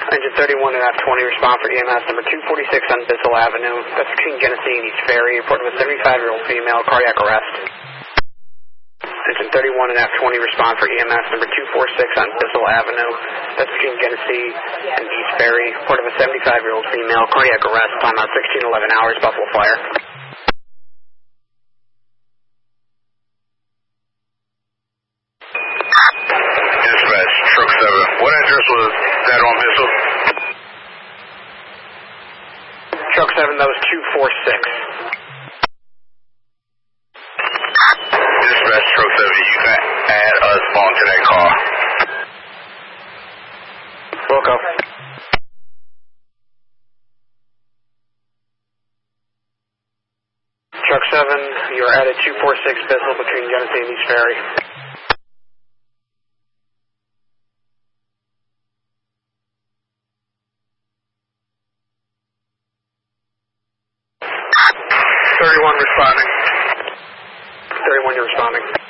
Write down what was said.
Engine 31 and F20, respond for EMS number 246 on Bissell Avenue. That's between Genesee and East Ferry. Reported with 75-year-old female, cardiac arrest. Engine 31 and F20, respond for EMS number 246 on Bissell Avenue. That's between Genesee and East Ferry. Reported with 75-year-old female, cardiac arrest. Time out 1611 hours, Buffalo Fire. Dispatch, truck 7. What address was that on Bissell? Truck 7, that was 246. Dispatch, truck 7, you can add us onto that car. Wilco. Truck 7, you are added 246 Bissell between Genesee and East Ferry. Responding. 31, you're responding.